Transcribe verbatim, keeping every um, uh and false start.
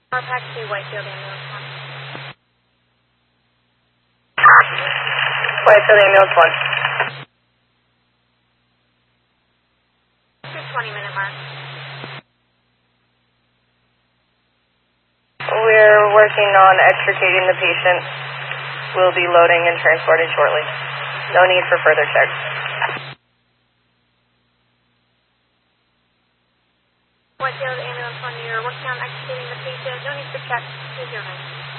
Our taxi, Whitefield Ambulance one. Whitefield Ambulance one. two twenty minute mark. We're working on extricating the patient. We'll be loading and transporting shortly. No need for further checks. Whitefield Ambulance one, you're working on extricating the patient. No need for checks. Please your